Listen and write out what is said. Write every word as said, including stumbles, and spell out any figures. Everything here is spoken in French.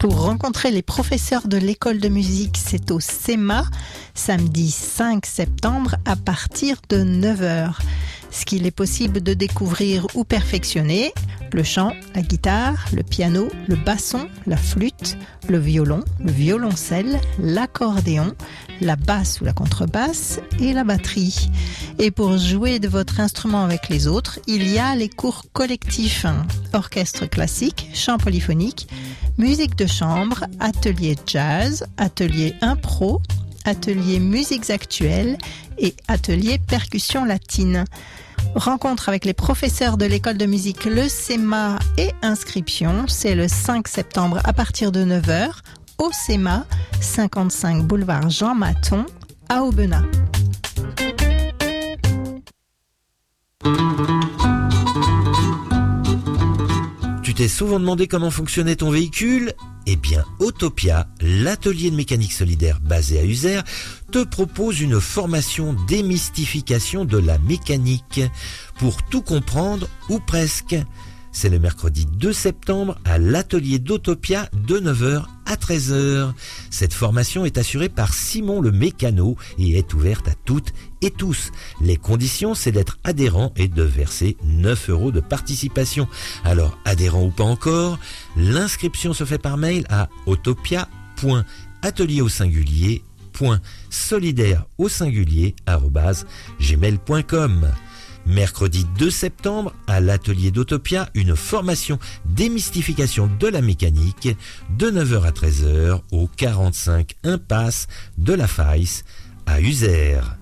Pour rencontrer les professeurs de l'école de musique, c'est au C E M A, samedi cinq septembre à partir de neuf heures. Ce qu'il est possible de découvrir ou perfectionner: le chant, la guitare, le piano, le basson, la flûte, le violon, le violoncelle, l'accordéon, la basse ou la contrebasse et la batterie. Et pour jouer de votre instrument avec les autres, il y a les cours collectifs: orchestre classique, chant polyphonique, musique de chambre, atelier jazz, atelier impro, atelier musiques actuelles et atelier percussion latine. Rencontre avec les professeurs de l'école de musique, le C E M A et inscription, c'est le cinq septembre à partir de neuf heures au C E M A, cinquante-cinq boulevard Jean Maton à Aubenas. Tu t'es souvent demandé comment fonctionnait ton véhicule ? Eh bien, Autopia, l'atelier de mécanique solidaire basé à Uzères, te propose une formation démystification de la mécanique pour tout comprendre ou presque. C'est le mercredi deux septembre à l'atelier d'Autopia de neuf heures à treize heures. Cette formation est assurée par Simon le mécano et est ouverte à toutes et tous. Les conditions, c'est d'être adhérent et de verser neuf euros de participation. Alors, adhérent ou pas encore, l'inscription se fait par mail à autopia.atelier au singulier .solidaire au singulier arobase gmail point com. Mercredi deux septembre, à l'atelier d'Autopia, une formation démystification de la mécanique de neuf heures à treize heures au quarante-cinq impasse de la Faïsse à Uzères.